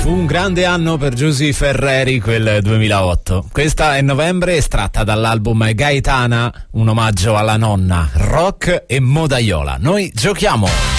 Fu un grande anno per Giusy Ferreri, quel 2008. Questa è Novembre, estratta dall'album Gaetana, un omaggio alla nonna, rock e modaiola. Noi giochiamo!